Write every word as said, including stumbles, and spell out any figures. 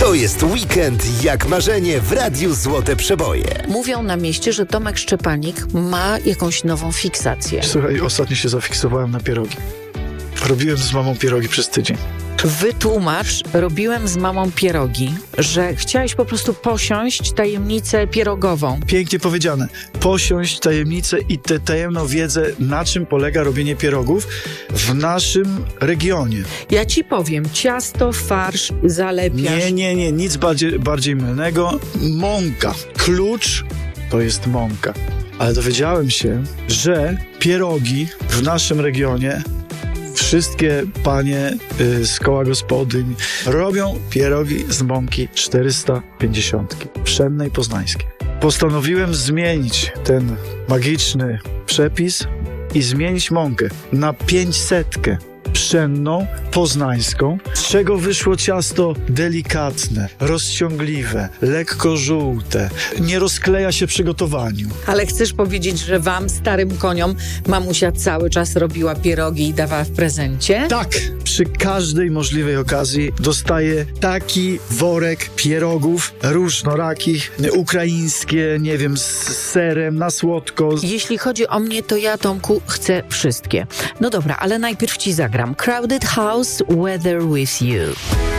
To jest weekend jak marzenie w Radiu Złote Przeboje. Mówią na mieście, że Tomek Szczepanik ma jakąś nową fiksację. Słuchaj, ostatnio się zafiksowałem na pierogi. Robiłem z mamą pierogi przez tydzień. Wytłumacz, robiłem z mamą pierogi, że chciałeś po prostu posiąść tajemnicę pierogową. Pięknie powiedziane. Posiąść tajemnicę i tę tajemną wiedzę, na czym polega robienie pierogów w naszym regionie. Ja ci powiem, ciasto, farsz, zalepiasz. Nie, nie, nie, nic bardziej, bardziej mylnego. Mąka. Klucz to jest mąka. Ale dowiedziałem się, że pierogi w naszym regionie, wszystkie panie y, z koła gospodyń robią pierogi z mąki czterysta pięćdziesiąt pszennej poznańskiej. Postanowiłem zmienić ten magiczny przepis i zmienić mąkę na pięćsetkę pszenną poznańską, z czego wyszło ciasto delikatne, rozciągliwe, lekko żółte, nie rozkleja się przy gotowaniu. Ale chcesz powiedzieć, że wam, starym koniom, mamusia cały czas robiła pierogi i dawała w prezencie? Tak, przy każdej możliwej okazji dostaję taki worek pierogów różnorakich, ukraińskie, nie wiem, z serem, na słodko. Jeśli chodzi o mnie, to ja, Tomku, chcę wszystkie. No dobra, ale najpierw ci zagram Crowded House, Weather With You.